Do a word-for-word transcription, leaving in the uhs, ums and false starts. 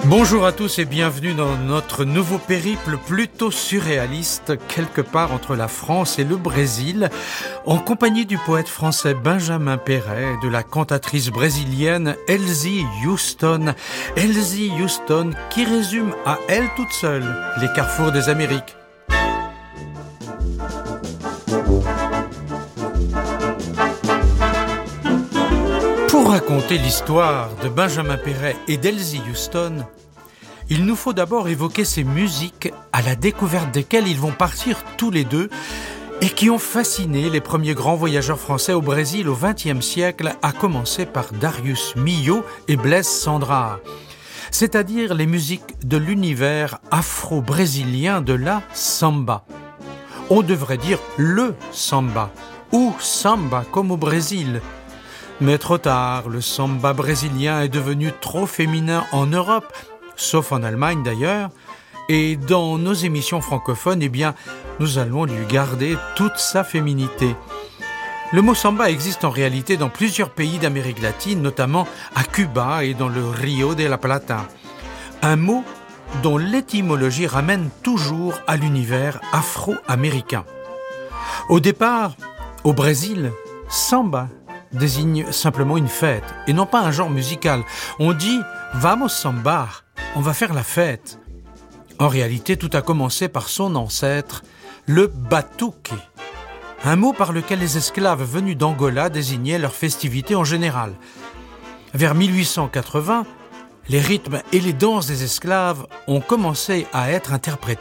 Bonjour à tous et bienvenue dans notre nouveau périple plutôt surréaliste, quelque part entre la France et le Brésil, en compagnie du poète français Benjamin Péret et de la cantatrice brésilienne Elsie Houston. Elsie Houston qui résume à elle toute seule les carrefours des Amériques. Pour raconter l'histoire de Benjamin Péret et d'Elsie Houston, il nous faut d'abord évoquer ces musiques à la découverte desquelles ils vont partir tous les deux et qui ont fasciné les premiers grands voyageurs français au Brésil au vingtième siècle, à commencer par Darius Milhaud et Blaise Cendrars, c'est-à-dire les musiques de l'univers afro-brésilien de la samba. On devrait dire le samba, ou samba comme au Brésil. Mais trop tard, le samba brésilien est devenu trop féminin en Europe, sauf en Allemagne d'ailleurs, et dans nos émissions francophones, eh bien, nous allons lui garder toute sa féminité. Le mot samba existe en réalité dans plusieurs pays d'Amérique latine, notamment à Cuba et dans le Rio de la Plata. Un mot dont l'étymologie ramène toujours à l'univers afro-américain. Au départ, au Brésil, samba désigne simplement une fête et non pas un genre musical. On dit « vamos sambar », on va faire la fête. En réalité, tout a commencé par son ancêtre, le batuque, un mot par lequel les esclaves venus d'Angola désignaient leurs festivités en général. Vers mille huit cent quatre-vingts, les rythmes et les danses des esclaves ont commencé à être interprétés